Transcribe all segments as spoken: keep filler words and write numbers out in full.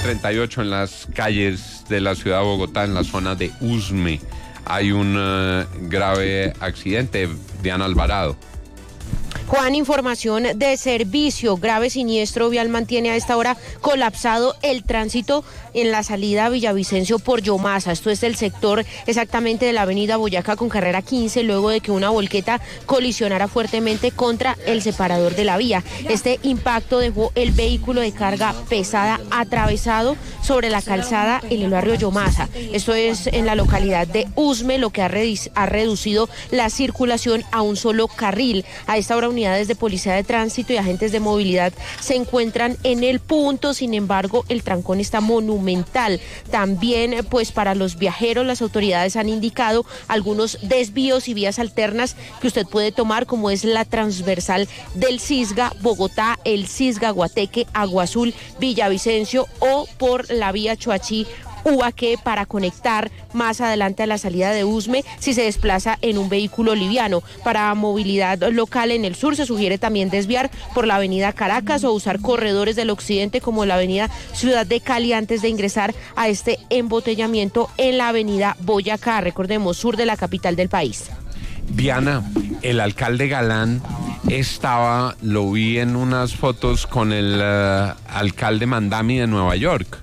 treinta y ocho en las calles de la ciudad de Bogotá, en la zona de Usme. Hay un uh, grave accidente. Diana Alvarado. Juan, información de servicio. Grave siniestro vial mantiene a esta hora colapsado el tránsito en la salida a Villavicencio por Yomasa. Esto es el sector exactamente de la avenida Boyacá con carrera quince, luego de que una volqueta colisionara fuertemente contra el separador de la vía. Este impacto dejó el vehículo de carga pesada atravesado sobre la calzada en el barrio Yomasa. Esto es en la localidad de Usme, lo que ha, redu- ha reducido la circulación a un solo carril. A esta hora unidades de policía de tránsito y agentes de movilidad se encuentran en el punto. Sin embargo, el trancón está monumental. También, pues para los viajeros, las autoridades han indicado algunos desvíos y vías alternas que usted puede tomar, como es la transversal del Cisga, Bogotá, el Cisga, Guateque, Agua Azul, Villavicencio, o por la vía Choachí, Ubaqué, para conectar más adelante a la salida de Usme si se desplaza en un vehículo liviano. Para movilidad local en el sur se sugiere también desviar por la avenida Caracas o usar corredores del occidente como la avenida Ciudad de Cali antes de ingresar a este embotellamiento en la avenida Boyacá, recordemos, sur de la capital del país. Diana, el alcalde Galán estaba, lo vi en unas fotos con el uh, alcalde Mandami de Nueva York.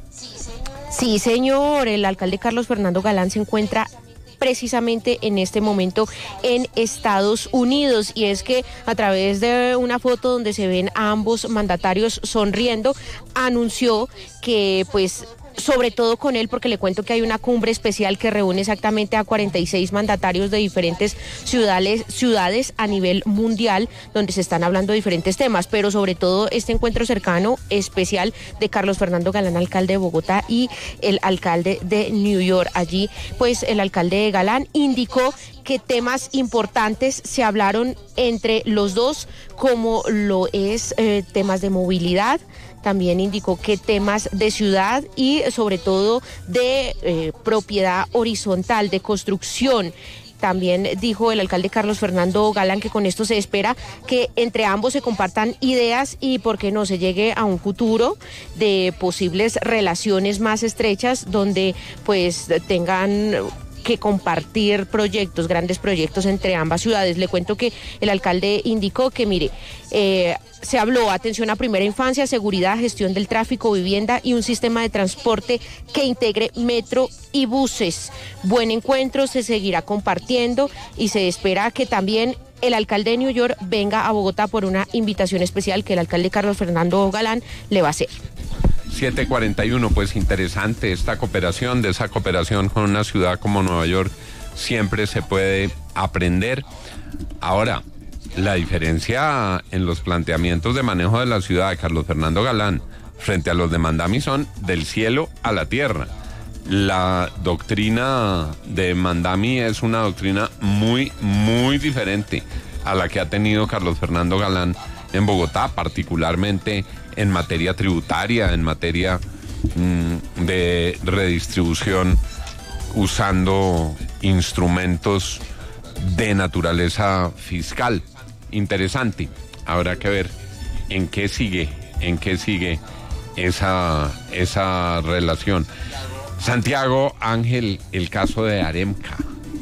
Sí, señor, el alcalde Carlos Fernando Galán se encuentra precisamente en este momento en Estados Unidos, y es que a través de una foto donde se ven a ambos mandatarios sonriendo, anunció que pues sobre todo con él, porque le cuento que hay una cumbre especial que reúne exactamente a cuarenta y seis mandatarios de diferentes ciudades, ciudades a nivel mundial, donde se están hablando de diferentes temas, pero sobre todo este encuentro cercano, especial, de Carlos Fernando Galán, alcalde de Bogotá, y el alcalde de New York. Allí, pues, el alcalde Galán indicó que temas importantes se hablaron entre los dos, como lo es eh, temas de movilidad. También indicó que temas de ciudad y sobre todo de eh, propiedad horizontal, de construcción. También dijo el alcalde Carlos Fernando Galán que con esto se espera que entre ambos se compartan ideas y, por qué no, se llegue a un futuro de posibles relaciones más estrechas donde pues tengan que compartir proyectos, grandes proyectos entre ambas ciudades. Le cuento que el alcalde indicó que, mire, eh, se habló atención a primera infancia, seguridad, gestión del tráfico, vivienda y un sistema de transporte que integre metro y buses. Buen encuentro, se seguirá compartiendo y se espera que también el alcalde de New York venga a Bogotá por una invitación especial que el alcalde Carlos Fernando Galán le va a hacer. siete cuarenta y uno, pues interesante esta cooperación. De esa cooperación con una ciudad como Nueva York siempre se puede aprender. Ahora, la diferencia en los planteamientos de manejo de la ciudad de Carlos Fernando Galán frente a los de Mandami son del cielo a la tierra. La doctrina de Mandami es una doctrina muy, muy diferente a la que ha tenido Carlos Fernando Galán en Bogotá, particularmente en materia tributaria, en materia mmm, de redistribución, usando instrumentos de naturaleza fiscal. Interesante. Habrá que ver en qué sigue, en qué sigue esa, esa relación. Santiago Ángel, el caso de Aremca.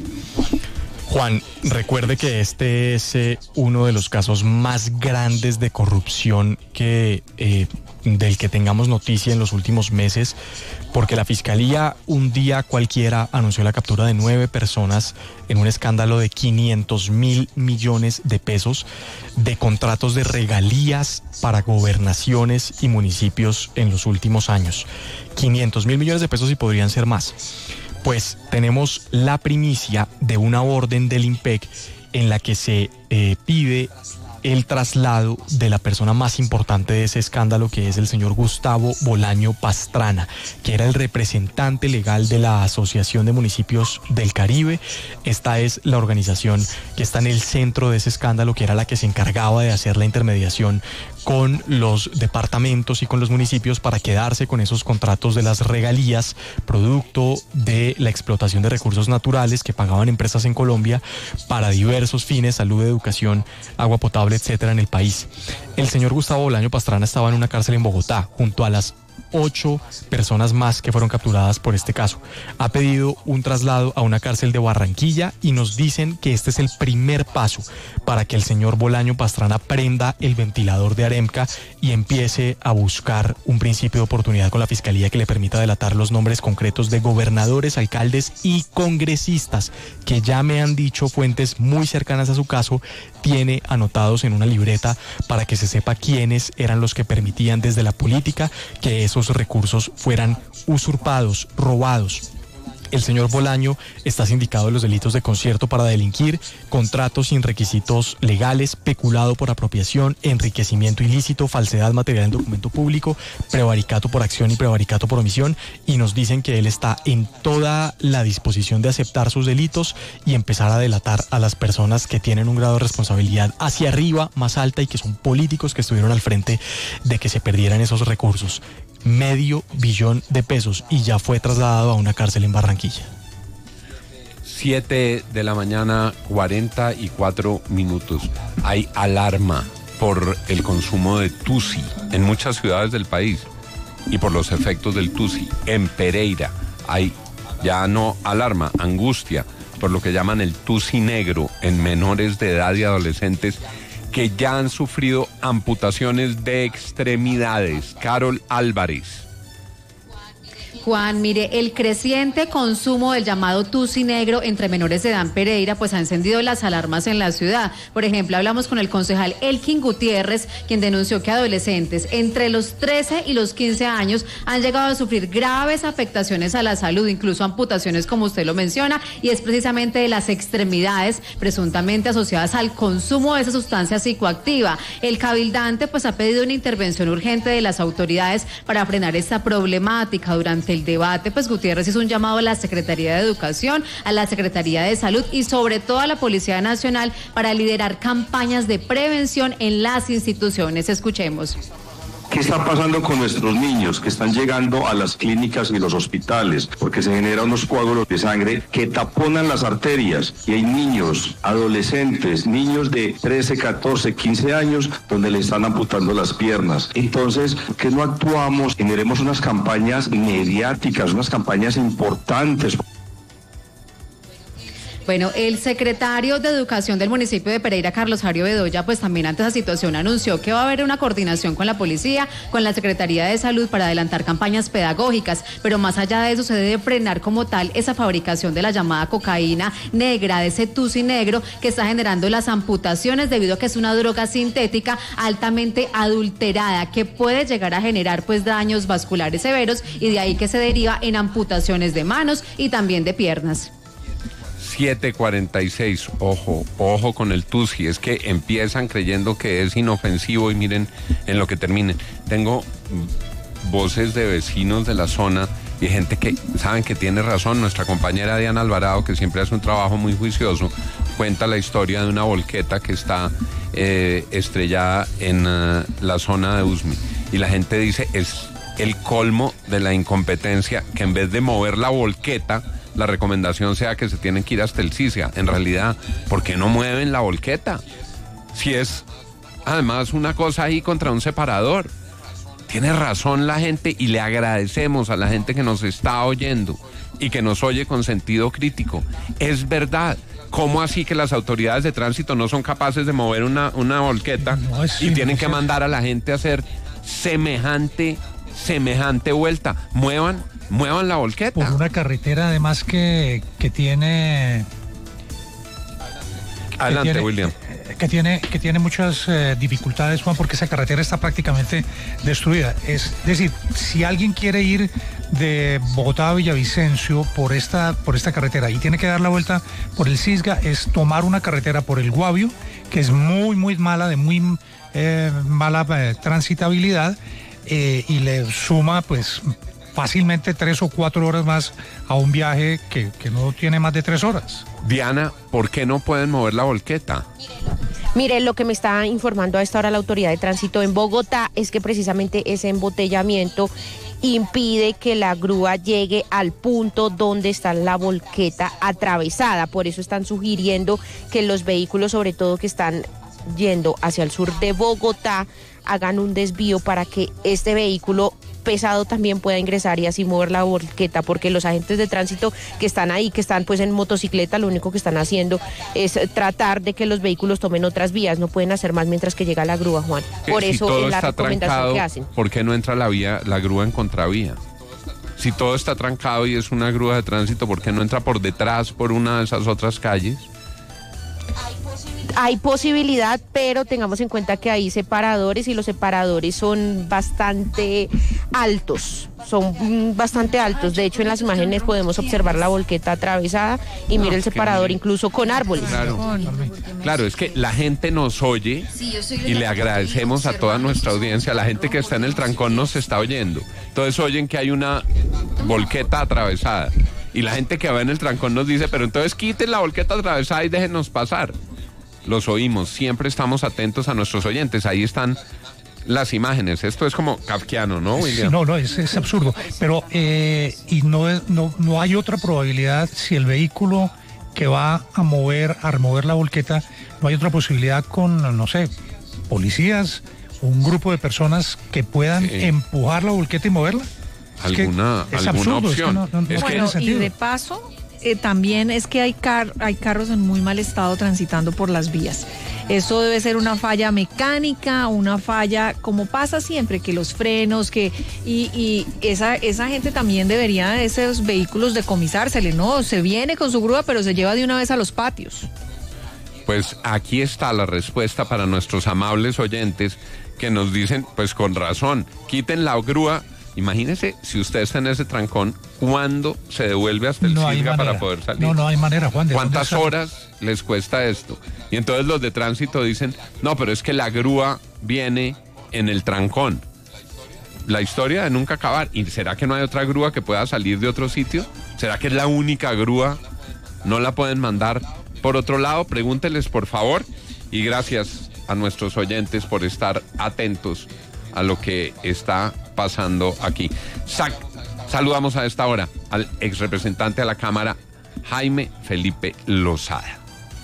Juan, recuerde que este es eh, uno de los casos más grandes de corrupción que eh, del que tengamos noticia en los últimos meses, porque la Fiscalía un día cualquiera anunció la captura de nueve personas en un escándalo de quinientos mil millones de pesos de contratos de regalías para gobernaciones y municipios en los últimos años. quinientos mil millones de pesos y podrían ser más. Pues tenemos la primicia de una orden del IMPEC en la que se eh, pide el traslado de la persona más importante de ese escándalo, que es el señor Gustavo Bolaño Pastrana, que era el representante legal de la Asociación de Municipios del Caribe. Esta es la organización que está en el centro de ese escándalo, que era la que se encargaba de hacer la intermediación con los departamentos y con los municipios para quedarse con esos contratos de las regalías, producto de la explotación de recursos naturales que pagaban empresas en Colombia para diversos fines, salud, educación, agua potable, etcétera, en el país. El señor Gustavo Bolaño Pastrana estaba en una cárcel en Bogotá, junto a las ocho personas más que fueron capturadas por este caso. Ha pedido un traslado a una cárcel de Barranquilla y nos dicen que este es el primer paso para que el señor Bolaño Pastrana prenda el ventilador de Aremca y empiece a buscar un principio de oportunidad con la Fiscalía que le permita delatar los nombres concretos de gobernadores, alcaldes y congresistas que ya me han dicho fuentes muy cercanas a su caso, tiene anotados en una libreta para que se sepa quiénes eran los que permitían desde la política que esos recursos fueran usurpados, robados. El señor Bolaño está sindicado en los delitos de concierto para delinquir, contratos sin requisitos legales, peculado por apropiación, enriquecimiento ilícito, falsedad material en documento público, prevaricato por acción y prevaricato por omisión, y nos dicen que él está en toda la disposición de aceptar sus delitos y empezar a delatar a las personas que tienen un grado de responsabilidad hacia arriba, más alta, y que son políticos que estuvieron al frente de que se perdieran esos recursos. Medio billón de pesos, y ya fue trasladado a una cárcel en Barranquilla. Siete de la mañana, cuarenta y cuatro minutos. Hay alarma por el consumo de tusi en muchas ciudades del país y por los efectos del tusi. En Pereira hay ya no alarma, angustia por lo que llaman el tusi negro en menores de edad y adolescentes que ya han sufrido amputaciones de extremidades. Carol Álvarez. Juan, mire, el creciente consumo del llamado tusi negro entre menores de edad en Pereira pues ha encendido las alarmas en la ciudad. Por ejemplo, hablamos con el concejal Elkin Gutiérrez, quien denunció que adolescentes entre los trece y los quince años han llegado a sufrir graves afectaciones a la salud, incluso amputaciones como usted lo menciona, y es precisamente de las extremidades presuntamente asociadas al consumo de esa sustancia psicoactiva. El cabildante pues ha pedido una intervención urgente de las autoridades para frenar esta problemática. Durante el debate, pues Gutiérrez hizo un llamado a la Secretaría de Educación, a la Secretaría de Salud y sobre todo a la Policía Nacional para liderar campañas de prevención en las instituciones. Escuchemos. ¿Qué está pasando con nuestros niños que están llegando a las clínicas y los hospitales? Porque se generan unos coágulos de sangre que taponan las arterias y hay niños, adolescentes, niños de trece, catorce, quince años donde le están amputando las piernas. Entonces, ¿por qué no actuamos? Generemos unas campañas mediáticas, unas campañas importantes. Bueno, el secretario de Educación del municipio de Pereira, Carlos Jairo Bedoya, pues también ante esa situación anunció que va a haber una coordinación con la policía, con la Secretaría de Salud para adelantar campañas pedagógicas, pero más allá de eso se debe frenar como tal esa fabricación de la llamada cocaína negra, de ese tusi negro que está generando las amputaciones debido a que es una droga sintética altamente adulterada que puede llegar a generar pues daños vasculares severos y de ahí que se deriva en amputaciones de manos y también de piernas. siete cuarenta y seis, ojo, ojo con el tusi, es que empiezan creyendo que es inofensivo y miren en lo que terminen. Tengo voces de vecinos de la zona y gente que saben que tiene razón. Nuestra compañera Diana Alvarado, que siempre hace un trabajo muy juicioso, cuenta la historia de una volqueta que está eh, estrellada en uh, la zona de Usme. Y la gente dice, es el colmo de la incompetencia que en vez de mover la volqueta, la recomendación sea que se tienen que ir hasta el CISIA. En realidad, ¿por qué no mueven la volqueta? Si es, además, una cosa ahí contra un separador. Tiene razón la gente y le agradecemos a la gente que nos está oyendo y que nos oye con sentido crítico. Es verdad. ¿Cómo así que las autoridades de tránsito no son capaces de mover una, una volqueta no, y tienen que mandar a la gente a hacer semejante, semejante vuelta? Muevan Muevan la volqueta. Por una carretera además que, que tiene... Adelante, que tiene, William. Que tiene, que tiene muchas eh, dificultades, Juan, porque esa carretera está prácticamente destruida. Es decir, si alguien quiere ir de Bogotá a Villavicencio por esta, por esta carretera y tiene que dar la vuelta por el Cisga, es tomar una carretera por el Guavio, que es muy, muy mala, de muy eh, mala eh, transitabilidad, eh, y le suma, pues... fácilmente tres o cuatro horas más a un viaje que, que no tiene más de tres horas. Diana, ¿por qué no pueden mover la volqueta? Mire, lo que me está informando a esta hora la autoridad de tránsito en Bogotá es que precisamente ese embotellamiento impide que la grúa llegue al punto donde está la volqueta atravesada. Por eso están sugiriendo que los vehículos, sobre todo que están yendo hacia el sur de Bogotá hagan un desvío para que este vehículo pesado también pueda ingresar y así mover la volqueta, porque los agentes de tránsito que están ahí, que están pues en motocicleta, lo único que están haciendo es tratar de que los vehículos tomen otras vías, no pueden hacer más mientras que llega la grúa, Juan. Por si eso todo es la está recomendación trancado, que hacen. ¿por qué no entra la vía, la grúa en contravía? Si todo está trancado y es una grúa de tránsito, ¿por qué no entra por detrás, por una de esas otras calles? Hay posibilidad, pero tengamos en cuenta que hay separadores y los separadores son bastante altos, son bastante altos. De hecho, en las imágenes podemos observar la volqueta atravesada y mire el separador incluso con árboles. Claro, claro, es que la gente nos oye y le agradecemos a toda nuestra audiencia. La gente que está en el trancón nos está oyendo. Entonces oyen que hay una volqueta atravesada. Y la gente que va en el trancón nos dice, pero entonces quiten la volqueta atravesada y déjenos pasar. Los oímos, siempre estamos atentos a nuestros oyentes. Ahí están las imágenes. Esto es como kafkiano, ¿no, William? Sí, no, no, es, es absurdo. Pero, eh, y no, es, no, no hay otra probabilidad si el vehículo que va a mover, a remover la volqueta, no hay otra posibilidad con, no sé, policías, un grupo de personas que puedan sí. empujar la volqueta y moverla. ¿Alguna, es alguna absurdo, opción? Es que no, no, es no que bueno, tiene y de paso, eh, también es que hay, car hay carros en muy mal estado transitando por las vías. Eso debe ser una falla mecánica, una falla, como pasa siempre, que los frenos, que y, y esa, esa gente también debería, de esos vehículos, decomisársele, ¿no? Se viene con su grúa, pero se lleva de una vez a los patios. Pues aquí está la respuesta para nuestros amables oyentes que nos dicen, pues con razón, quiten la grúa. Imagínese si usted está en ese trancón, ¿cuándo se devuelve hasta el no Silga para poder salir? No, no hay manera, Juan. ¿Cuántas horas les cuesta esto? Y entonces los de tránsito dicen, no, pero es que la grúa viene en el trancón. La historia de nunca acabar. ¿Y será que no hay otra grúa que pueda salir de otro sitio? ¿Será que es la única grúa? ¿No la pueden mandar por otro lado? Pregúnteles, por favor. Y gracias a nuestros oyentes por estar atentos a lo que está pasando aquí. Sac, saludamos a esta hora al ex representante a la Cámara, Jaime Felipe Lozada.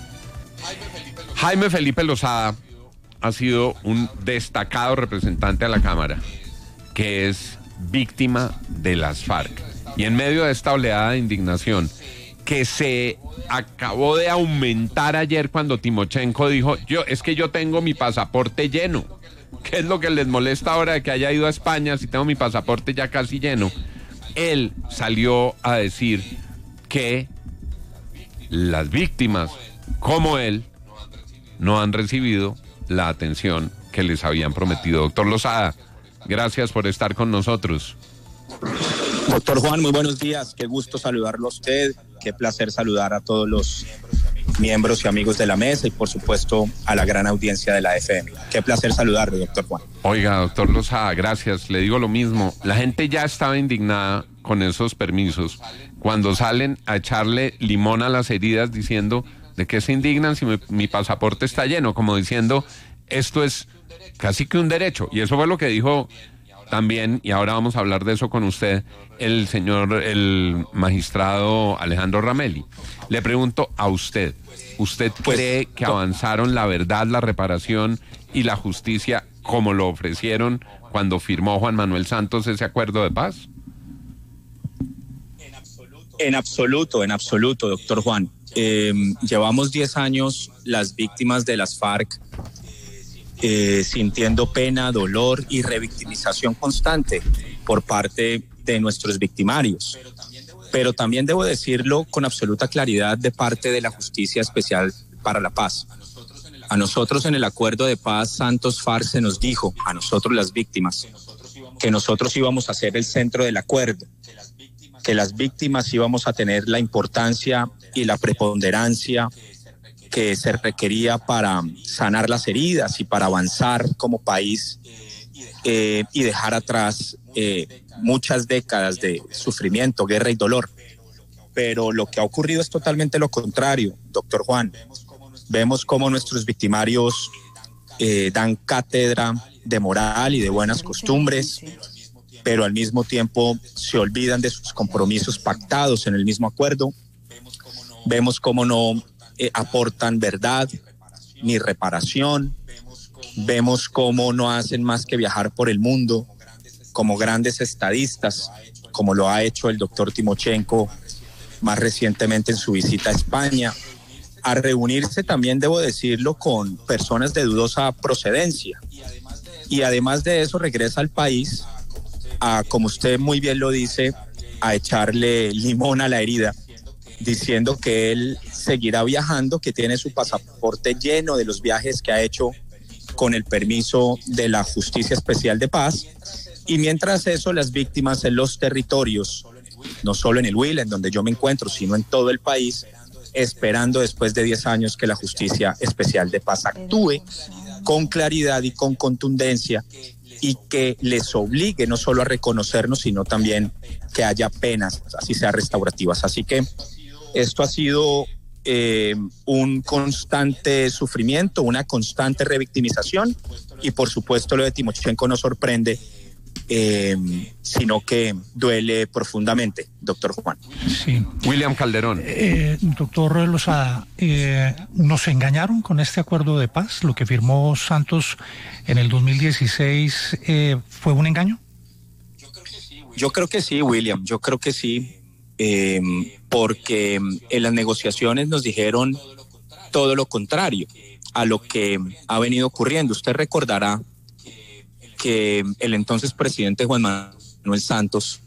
Jaime Felipe Lozada ha sido un destacado representante a la Cámara, que es víctima de las FARC. Y en medio de esta oleada de indignación, que se acabó de aumentar ayer cuando Timochenko dijo, yo, es que yo tengo mi pasaporte lleno. ¿Qué es lo que les molesta ahora de que haya ido a España si tengo mi pasaporte ya casi lleno? Él salió a decir que las víctimas, como él, no han recibido la atención que les habían prometido. Doctor Lozada, gracias por estar con nosotros. Doctor Juan, muy buenos días. Qué gusto saludarlo a usted. Qué placer saludar a todos los miembros y amigos de la mesa y por supuesto a la gran audiencia de la F M. Qué placer saludarle, doctor Juan. Oiga, doctor Lozada, gracias. Le digo lo mismo. La gente ya estaba indignada con esos permisos. Cuando salen a echarle limón a las heridas diciendo de qué se indignan si mi, mi pasaporte está lleno, como diciendo esto es casi que un derecho. Y eso fue lo que dijo también, y ahora vamos a hablar de eso con usted, el señor, el magistrado Alejandro Ramelli. Le pregunto a usted, ¿usted pues, cree que avanzaron la verdad, la reparación y la justicia como lo ofrecieron cuando firmó Juan Manuel Santos ese acuerdo de paz? En absoluto, en absoluto, doctor Juan. Eh, llevamos diez años las víctimas de las FARC Eh, sintiendo pena, dolor y revictimización constante por parte de nuestros victimarios. Pero también debo decirlo con absoluta claridad de parte de la Justicia Especial para la Paz. A nosotros en el acuerdo de paz Santos FARC se nos dijo, a nosotros las víctimas, que nosotros íbamos a ser el centro del acuerdo, que las víctimas íbamos a tener la importancia y la preponderancia que se requería para sanar las heridas y para avanzar como país eh, y dejar atrás eh, muchas décadas de sufrimiento, guerra y dolor. Pero lo que ha ocurrido es totalmente lo contrario, doctor Juan. Vemos cómo nuestros victimarios eh, dan cátedra de moral y de buenas costumbres, pero al mismo tiempo se olvidan de sus compromisos pactados en el mismo acuerdo. Vemos cómo no Eh, aportan verdad, ni reparación. Vemos cómo no hacen más que viajar por el mundo como grandes estadistas, como lo ha hecho el doctor Timochenko más recientemente en su visita a España, a reunirse también, debo decirlo, con personas de dudosa procedencia. Y además de eso regresa al país a, como usted muy bien lo dice, a echarle limón a la herida, diciendo que él seguirá viajando, que tiene su pasaporte lleno de los viajes que ha hecho con el permiso de la Justicia Especial de Paz. Y mientras eso, las víctimas en los territorios, no solo en el Huila, en donde yo me encuentro, sino en todo el país, esperando después de diez años que la Justicia Especial de Paz actúe con claridad y con contundencia y que les obligue no solo a reconocernos, sino también que haya penas, así sea restaurativas. Así que esto ha sido eh, un constante sufrimiento, una constante revictimización, y por supuesto lo de Timochenko no sorprende, eh, sino que duele profundamente, doctor Juan. Sí. William Calderón. Eh, doctor Lozada, eh, ¿nos engañaron con este acuerdo de paz? ¿Lo que firmó Santos en el dos mil dieciséis eh, fue un engaño? Yo creo que sí, William, yo creo que sí, eh, porque en las negociaciones nos dijeron todo lo contrario a lo que ha venido ocurriendo. Usted recordará que el entonces presidente Juan Manuel Santos,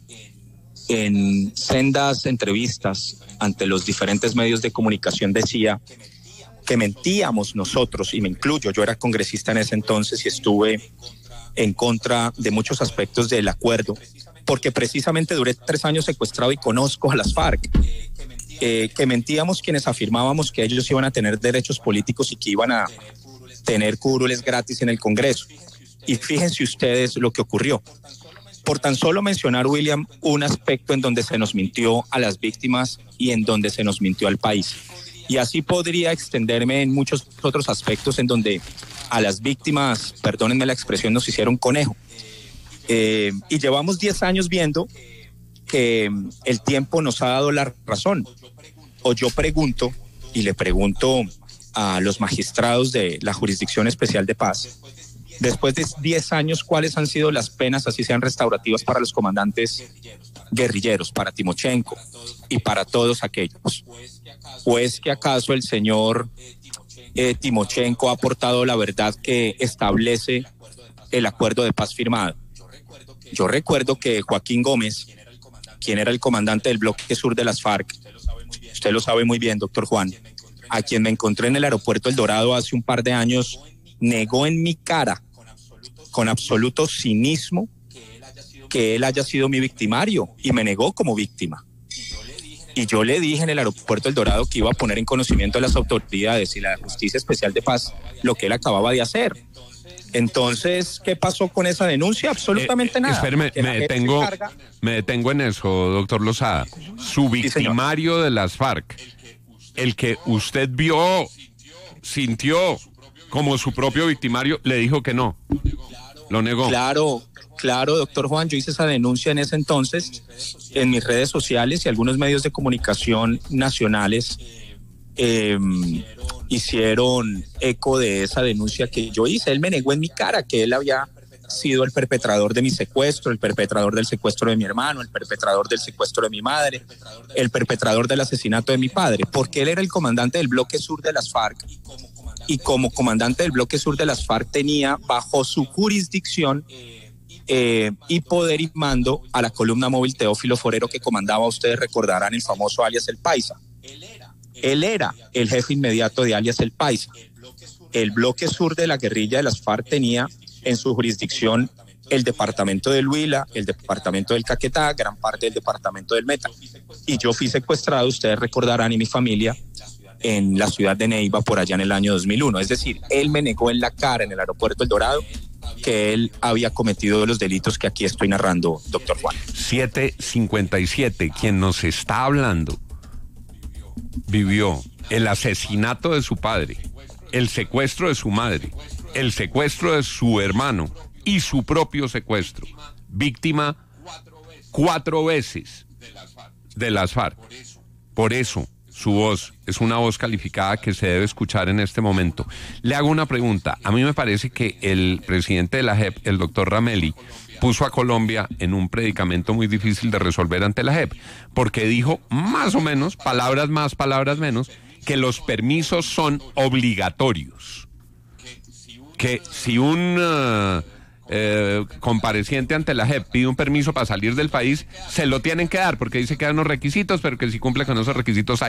en sendas entrevistas ante los diferentes medios de comunicación, decía que mentíamos nosotros, y me incluyo, yo era congresista en ese entonces y estuve en contra de muchos aspectos del acuerdo, porque precisamente duré tres años secuestrado y conozco a las FARC, eh, que mentíamos quienes afirmábamos que ellos iban a tener derechos políticos y que iban a tener curules gratis en el Congreso. Y fíjense ustedes lo que ocurrió. Por tan solo mencionar, William, un aspecto en donde se nos mintió a las víctimas y en donde se nos mintió al país. Y así podría extenderme en muchos otros aspectos en donde a las víctimas, perdónenme la expresión, nos hicieron conejo. Eh, y llevamos diez años viendo que el tiempo nos ha dado la razón. O yo pregunto, y le pregunto a los magistrados de la Jurisdicción Especial de Paz, después de diez años, ¿cuáles han sido las penas, así sean restaurativas, para los comandantes guerrilleros, para Timochenko y para todos aquellos? ¿O es que acaso el señor eh, Timochenko ha aportado la verdad que establece el acuerdo de paz firmado? Yo recuerdo que Joaquín Gómez, quien era el comandante del bloque sur de las FARC, usted lo sabe muy bien, doctor Juan, a quien me encontré en el aeropuerto El Dorado hace un par de años, negó en mi cara, con absoluto cinismo, que él haya sido mi victimario, y me negó como víctima. Y yo le dije en el aeropuerto El Dorado que iba a poner en conocimiento de las autoridades y la Justicia Especial de Paz lo que él acababa de hacer. Entonces, ¿qué pasó con esa denuncia? Absolutamente eh, nada. Espéreme, me detengo, carga... me detengo en eso, doctor Lozada. Su victimario sí, de las FARC, el que usted vio, sintió como su propio victimario, le dijo que no, lo negó. Claro, claro, doctor Juan, yo hice esa denuncia en ese entonces en mis redes sociales, y algunos medios de comunicación nacionales eh, hicieron eco de esa denuncia que yo hice. Él me negó en mi cara que él había sido el perpetrador de mi secuestro, el perpetrador del secuestro de mi hermano, el perpetrador del secuestro de mi madre, el perpetrador del asesinato de mi padre, porque él era el comandante del bloque sur de las FARC, y como comandante del bloque sur de las FARC tenía bajo su jurisdicción eh, y poder y mando a la columna móvil Teófilo Forero, que comandaba, ustedes recordarán, el famoso alias El Paisa. Él era el jefe inmediato de alias El Paisa. El bloque sur de la guerrilla de las FARC tenía en su jurisdicción el departamento del Huila, el departamento del Caquetá, gran parte del departamento del Meta. Y yo fui secuestrado, ustedes recordarán, y mi familia, en la ciudad de Neiva por allá en el año dos mil uno. Es decir, él me negó en la cara en el aeropuerto El Dorado que él había cometido los delitos que aquí estoy narrando, doctor Juan. siete cincuenta y siete, quien nos está hablando vivió el asesinato de su padre, el secuestro de su madre, el secuestro de su hermano y su propio secuestro. Víctima cuatro veces de las FARC. Por eso su voz es una voz calificada que se debe escuchar en este momento. Le hago una pregunta. A mí me parece que el presidente de la J E P, el doctor Ramelli, puso a Colombia en un predicamento muy difícil de resolver ante la J E P, porque dijo más o menos, palabras más, palabras menos, que los permisos son obligatorios. Que si un uh, eh, compareciente ante la J E P pide un permiso para salir del país, se lo tienen que dar, porque dice que hay unos requisitos, pero que si cumple con esos requisitos hay